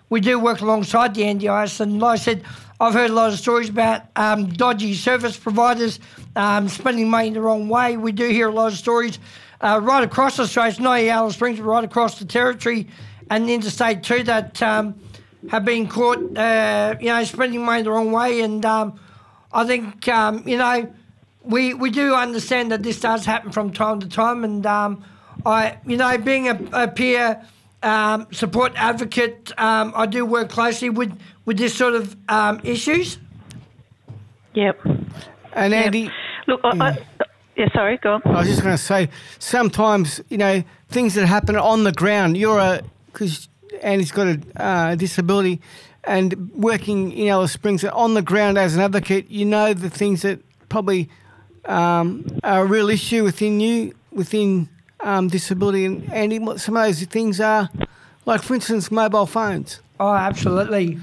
we do work alongside the NDIS, and like I said, I've heard a lot of stories about dodgy service providers spending money the wrong way. We do hear a lot of stories right across Australia. It's not Alice Springs, but right across the territory and the interstate too that have been caught, spending money the wrong way. And I think, we do understand that this does happen from time to time. And being a peer support advocate, I do work closely with this sort of issues. Yep. And Andy... Yep. Look, sorry, go on. I was just going to say, sometimes, things that happen on the ground, because Andy's got a disability, and working in Alice Springs on the ground as an advocate, the things that probably are a real issue within disability. And Andy, what some of those things are, like, for instance, mobile phones. Oh, absolutely.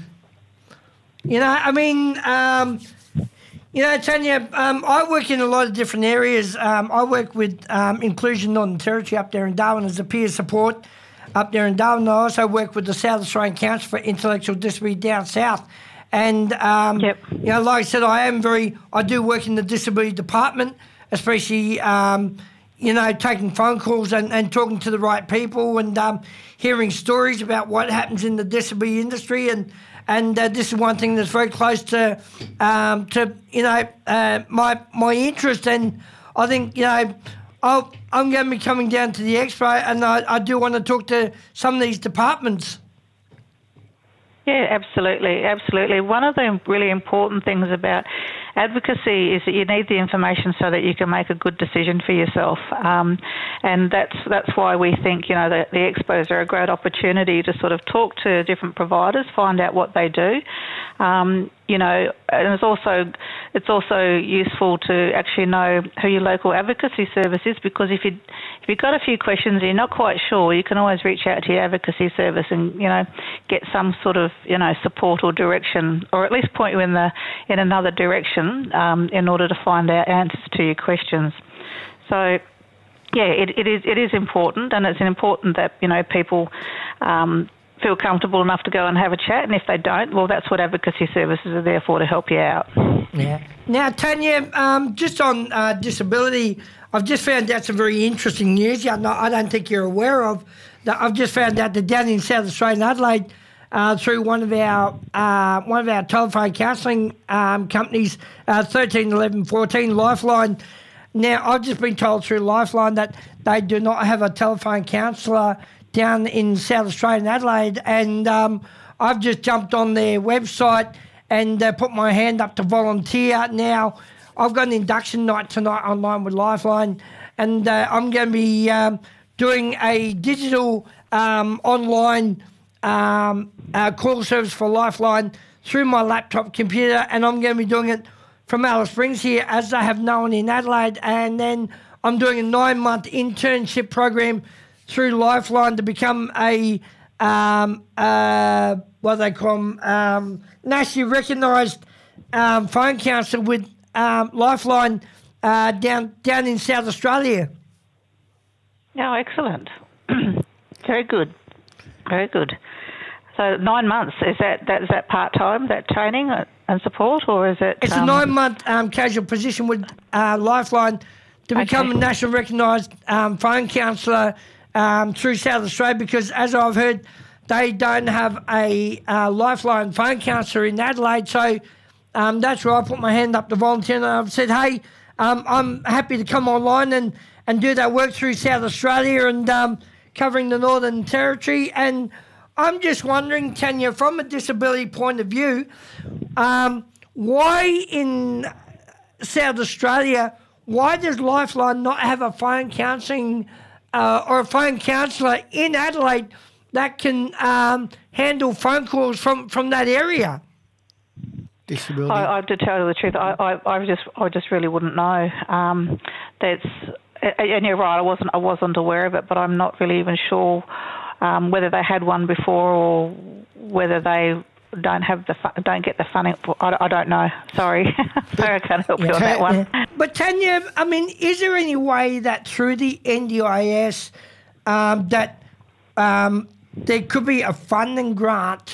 Tanya, I work in a lot of different areas. I work with Inclusion Northern Territory up there in Darwin as a peer support up there in Darwin. I also work with the South Australian Council for Intellectual Disability down south. And, like I said, I do work in the disability department, especially, taking phone calls and talking to the right people and hearing stories about what happens in the disability industry. And this is one thing that's very close to my interest. And I think, I'm going to be coming down to the expo, and I do want to talk to some of these departments. Yeah, absolutely. One of the really important things about advocacy is that you need the information so that you can make a good decision for yourself, and that's why we think that the expos are a great opportunity to sort of talk to different providers, find out what they do, and it's also useful to actually know who your local advocacy service is, because if you've got a few questions and you're not quite sure, you can always reach out to your advocacy service and get some sort of support or direction, or at least point you in another direction in order to find out answers to your questions. So yeah, it is important, and it's important that people feel comfortable enough to go and have a chat, and if they don't, well, that's what advocacy services are there for, to help you out. Yeah. Now, Tanya, just on disability, I've just found out some very interesting news. I don't think you're aware of. That I've just found out that down in South Australia, in Adelaide, through one of our telephone counselling companies, 13, 11, 14, Lifeline. Now, I've just been told through Lifeline that they do not have a telephone counsellor down in South Australia in Adelaide, and I've just jumped on their website and put my hand up to volunteer. Now, I've got an induction night tonight online with Lifeline, and I'm going to be doing a digital online call service for Lifeline through my laptop computer, and I'm going to be doing it from Alice Springs here, as they have no one in Adelaide, and then I'm doing a 9-month internship program through Lifeline to become a what they call them, nationally recognised phone counsellor with Lifeline down in South Australia. Oh, excellent. Very good. So 9 months, is that part-time, that training and support, or is it... It's a 9-month casual position with Lifeline to become a national recognised phone counsellor through South Australia, because as I've heard, they don't have a Lifeline phone counsellor in Adelaide. So that's where I put my hand up to volunteer, and I've said, hey, I'm happy to come online and do that work through South Australia and covering the Northern Territory. And I'm just wondering, Tanya, from a disability point of view, why in South Australia, why does Lifeline not have a phone counselling or a phone counsellor in Adelaide that can handle phone calls from that area? Disability. I have to tell you the truth. I just really wouldn't know. And you're right. I wasn't aware of it, but I'm not really even sure whether they had one before or whether they don't get the funding. I don't know. Sorry. I can't help you on that one. But Tanya, I mean, is there any way that through the NDIS that there could be a funding grant